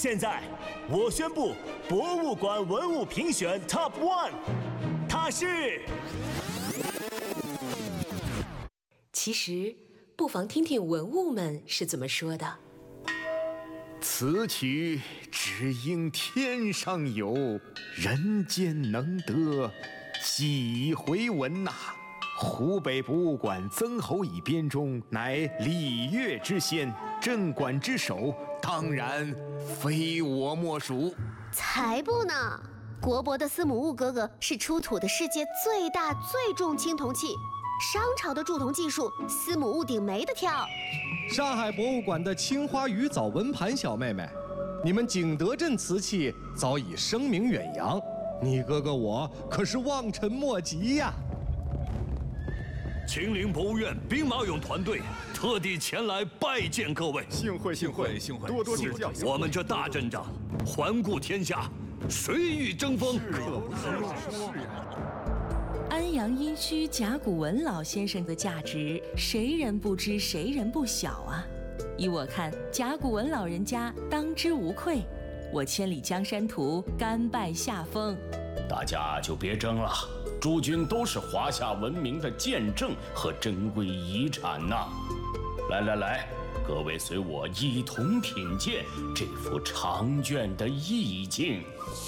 现在，我宣布博物馆文物评选 Top One， 它是…… 其实，不妨听听文物们是怎么说的。 此曲只应天上有，人间能得几回闻呐！湖北博物馆曾侯乙编钟乃礼乐之先，镇馆之首，当然非我莫属。 才不呢！国博的司母戊哥哥是出土的世界最大最重青铜器，商朝的铸铜技术，司母戊鼎没得挑。 上海博物馆的青花鱼藻纹盘小妹妹，你们景德镇瓷器早已声名远扬，你哥哥我可是望尘莫及呀！ 秦陵博物院兵马俑团队特地前来拜见各位， 幸会，多多指教。 我们这大阵仗，环顾天下，谁与争锋？ 安阳殷墟甲骨文老先生的价值，谁人不知，谁人不晓啊！依我看，甲骨文老人家当之无愧。我千里江山图甘拜下风。 大家就别争了，诸君都是华夏文明的见证和珍贵遗产呐！来，各位随我一同品鉴这幅长卷的意境。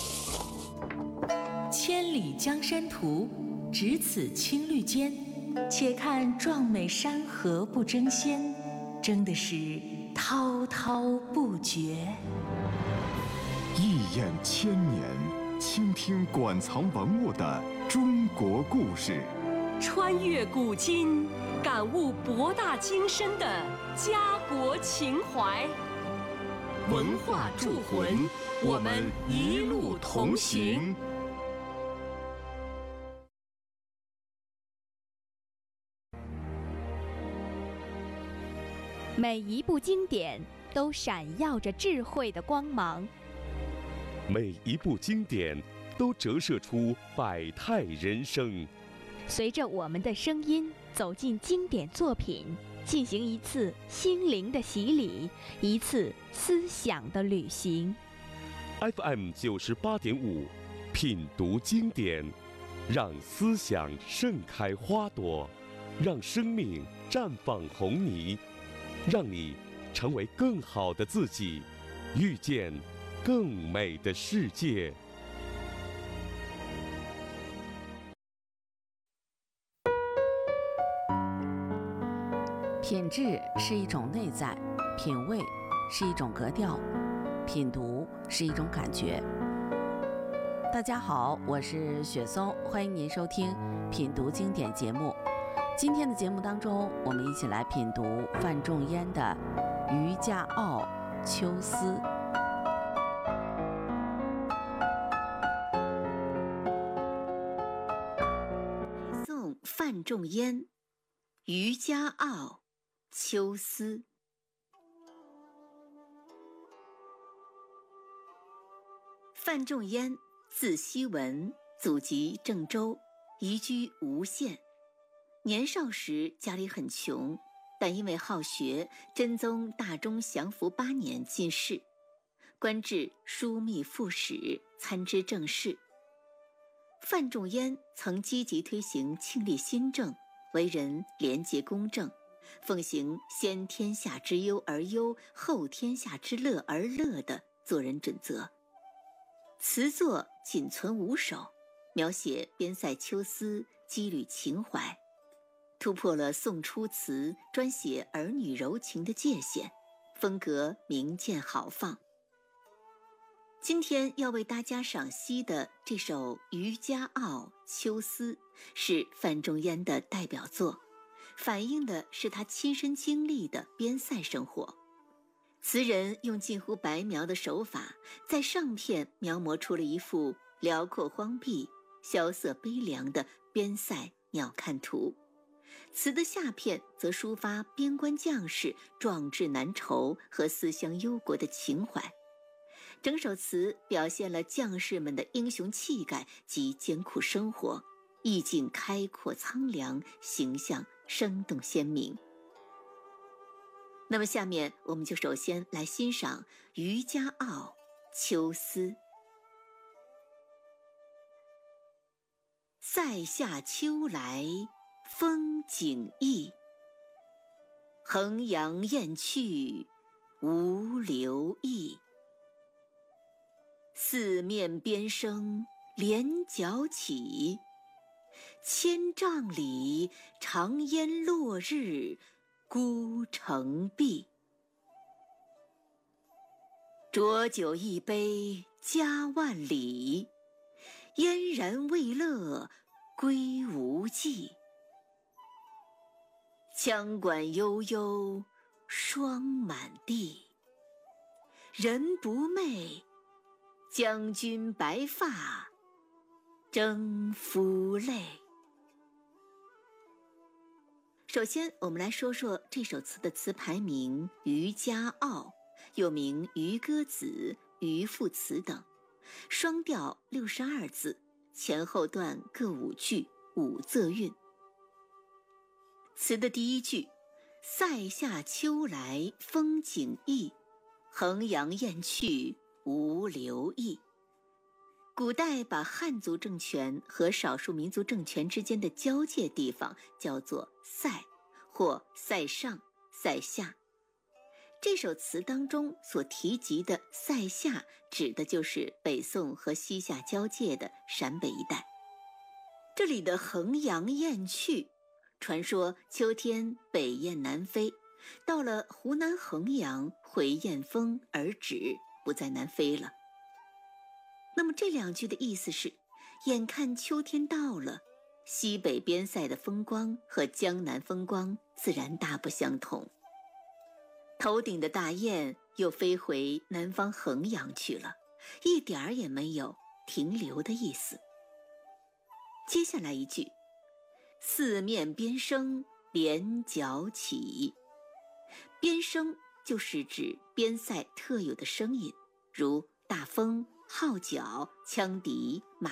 千里江山图，只此青绿间，且看壮美山河不争先，争的是滔滔不绝。 一眼千年，倾听馆藏文物的中国故事， 穿越古今，感悟博大精深的家国情怀。 文化铸魂，我们一路同行。 每一部经典都闪耀着智慧的光芒， 每一部经典都折射出百态人生。 随着我们的声音走进经典作品，进行一次心灵的洗礼，一次思想的旅行。 FM 98.5，品读经典，让思想盛开花朵，让生命绽放红泥，让你成为更好的自己，遇见更美的世界。 品质是一种内在，品味是一种格调，品读是一种感觉。大家好，我是雪松，欢迎您收听品读经典节目。今天的节目当中，我们一起来品读范仲淹的《渔家傲·秋思》。 宋范仲淹《渔家傲·秋思》。范仲淹，字希文，祖籍郑州，移居吴县。年少时家里很穷，但因为好学，真宗大中祥符8年进士，官至枢密副使，参知政事。范仲淹曾积极推行庆历新政，为人廉洁公正，奉行先天下之忧而忧，后天下之乐而乐的做人准则。词作仅存5首，描写边塞秋思，羁旅情怀，突破了宋初词专写儿女柔情的界限，风格明鉴豪放。今天要为大家赏析的这首《渔家傲·秋思》是范仲淹的代表作，反映的是他亲身经历的边塞生活。词人用近乎白描的手法，在上片描摹出了一幅辽阔荒僻、萧瑟悲凉的边塞鸟瞰图，词的下片则抒发边关将士壮志难酬和思乡忧国的情怀。整首词表现了将士们的英雄气概及艰苦生活，意境开阔苍凉，形象生动鲜明。那么下面我们就首先来欣赏《渔家傲· 秋思。塞下秋来风景异，衡阳雁去无留意。四面边声连角起，千丈里长烟落日孤城闭。浊酒一杯家万里，燕然未勒归无计。羌管悠悠霜满地，人不寐，将军白发征夫泪。首先，我们来说说这首词的词牌名《渔家傲》，又名《渔歌子》《渔父词》等，双调62字，前后段各5句，5仄韵。词的第一句“塞下秋来风景异，衡阳雁去无留意”，古代把汉族政权和少数民族政权之间的交界地方叫做塞，或塞上、塞下。这首词当中所提及的塞下，指的就是北宋和西夏交界的陕北一带。这里的衡阳雁去，传说秋天北雁南飞，到了湖南衡阳回雁峰而止，不再南飞了。那么这2句的意思是，眼看秋天到了，西北边塞的风光和江南风光自然大不相同。头顶的大雁又飞回南方衡阳去了，一点儿也没有停留的意思。接下来一句四面边声连角起，边声就是指边塞特有的声音，如大风、号角、羌笛、马